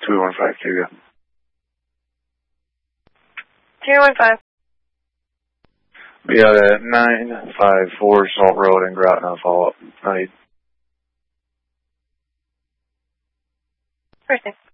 2152. 215. Be out at 954 Salt Road in Groton. I'll follow up. Night. First thing.